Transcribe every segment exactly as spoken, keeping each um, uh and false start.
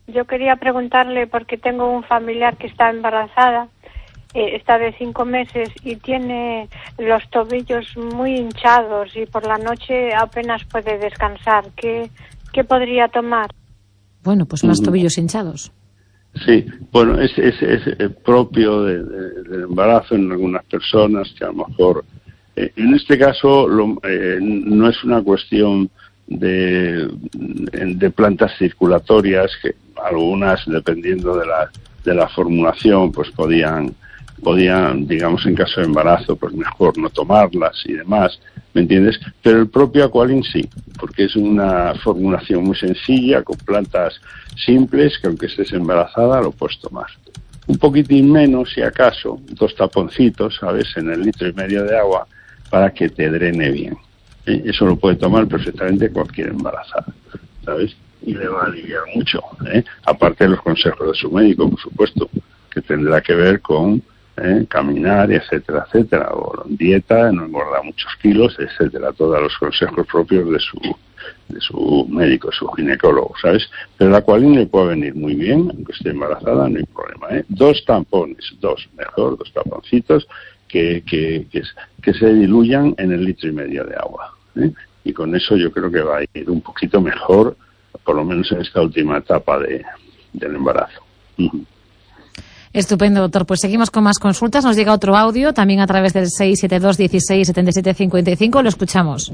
Yo quería preguntarle, porque tengo un familiar que está embarazada, eh, está de cinco meses y tiene los tobillos muy hinchados y por la noche apenas puede descansar. ¿Qué, qué podría tomar? Bueno, pues más uh-huh. tobillos hinchados. Sí, bueno, es, es, es propio de, de, del embarazo en algunas personas que a lo mejor... Eh, en este caso lo, eh, no es una cuestión de, de plantas circulatorias, que algunas, dependiendo de la, de la formulación, pues podían, podían, digamos, en caso de embarazo, pues mejor no tomarlas y demás, ¿me entiendes? Pero el propio Aqualin sí, porque es una formulación muy sencilla, con plantas simples, que aunque estés embarazada lo puedes tomar. Un poquitín menos, si acaso, dos taponcitos, ¿sabes?, en el litro y medio de agua, para que te drene bien. ¿Eh? Eso lo puede tomar perfectamente cualquier embarazada, ¿sabes? Y le va a aliviar mucho, ¿eh? Aparte de los consejos de su médico, por supuesto, que tendrá que ver con ¿eh? caminar, etcétera, etcétera, o dieta, no engordar muchos kilos, etcétera, todos los consejos propios de su de su médico, su ginecólogo, ¿sabes? Pero la Aqualin le puede venir muy bien, aunque esté embarazada, no hay problema, ¿eh? Dos tampones, dos, mejor, dos taponcitos, que, que, que, que se diluyan en el litro y medio de agua, ¿eh? Y con eso yo creo que va a ir un poquito mejor, por lo menos en esta última etapa de, del embarazo. Uh-huh. Estupendo, doctor. Pues seguimos con más consultas. Nos llega otro audio, también a través del seis siete dos, dieciséis, setenta y siete cincuenta y cinco. Lo escuchamos.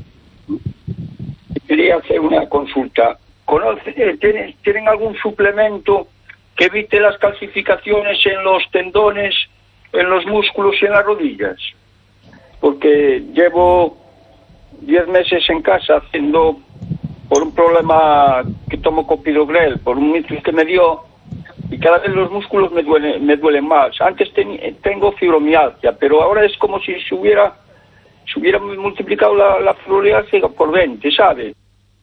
Quería hacer una consulta. ¿Conoce, ¿tienen, ¿Tienen algún suplemento que evite las calcificaciones en los tendones, en los músculos y en las rodillas? Porque llevo diez meses en casa haciendo, por un problema que tomo copidogrel, por un mitus que me dio, y cada vez los músculos me duelen, me duelen más. Antes ten, tengo fibromialgia, pero ahora es como si se hubiera, se hubiera multiplicado la, la fibromialgia por veinte, ¿sabe?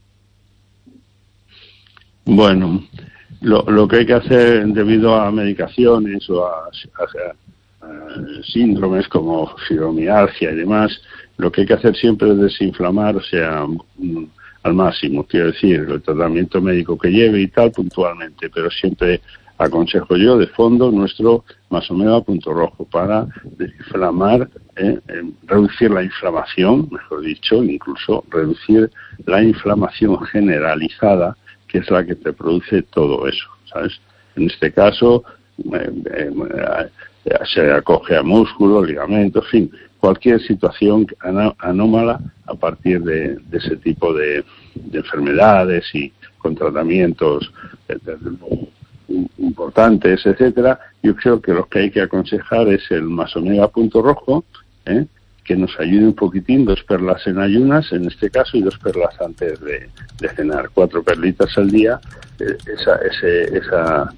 Bueno, lo, lo que hay que hacer debido a medicaciones o a, a, a síndromes como fibromialgia y demás, lo que hay que hacer siempre es desinflamar, o sea, al máximo, quiero decir, el tratamiento médico que lleve y tal, puntualmente, pero siempre aconsejo yo de fondo nuestro Masomega Punto Rojo para desinflamar, eh, eh, reducir la inflamación, mejor dicho, incluso reducir la inflamación generalizada, que es la que te produce todo eso, ¿sabes? En este caso, eh, eh, eh, se acoge a músculos, ligamentos, en fin, cualquier situación anómala a partir de, de ese tipo de, de enfermedades y con tratamientos eh, importantes, etcétera. Yo creo que lo que hay que aconsejar es el Masomega Punto Rojo, ¿eh? que nos ayude un poquitín, dos perlas en ayunas, en este caso, y dos perlas antes de, de cenar, cuatro perlitas al día, eh, esa, ese, esa,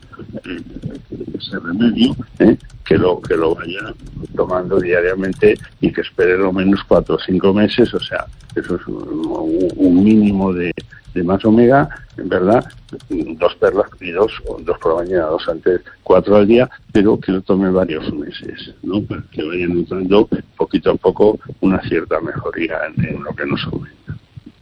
ese remedio, ¿eh? que lo que lo vaya tomando diariamente y que espere lo menos cuatro o cinco meses, o sea, eso es un, un mínimo de, de Masomega, en verdad, dos perlas y dos, dos por la mañana, dos antes, cuatro al día, pero que lo tome varios meses, ¿no? Para que vayan notando poquito a poco una cierta mejoría en, en lo que nos aumenta.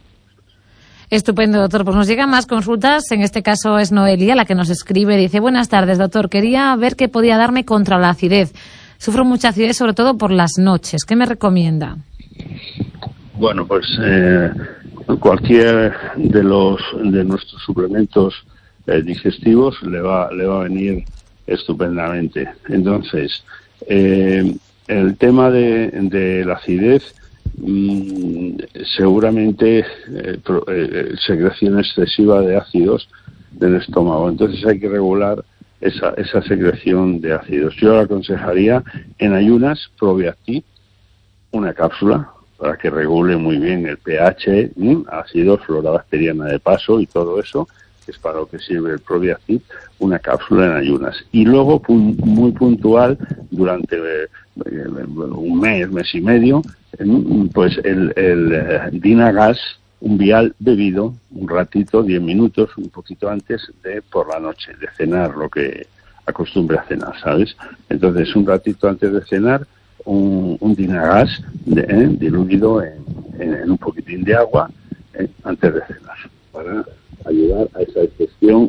Estupendo, doctor. Pues nos llegan más consultas. En este caso es Noelia la que nos escribe. Dice: buenas tardes, doctor. Quería ver qué podía darme contra la acidez. Sufro mucha acidez, sobre todo por las noches. ¿Qué me recomienda? Bueno, pues eh, cualquier de los de nuestros suplementos eh, digestivos le va le va a venir estupendamente. Entonces, eh, el tema de, de la acidez, mmm, seguramente eh, pro, eh, secreción excesiva de ácidos del estómago. Entonces hay que regular esa, esa secreción de ácidos. Yo le aconsejaría en ayunas Probiactiv, una cápsula, para que regule muy bien el pH, ¿sí? ácido, flora bacteriana de paso y todo eso, que es para lo que sirve el Probiactiv, una cápsula en ayunas. Y luego, pun- muy puntual, durante eh, un mes, mes y medio, pues el, el eh, Dinagas, un vial bebido, un ratito, diez minutos, un poquito antes de por la noche, de cenar, lo que acostumbre a cenar, ¿sabes? Entonces, un ratito antes de cenar, un, un Dinagas de, eh, diluido en, en, en un poquitín de agua eh, antes de cenar, para ayudar a esa digestión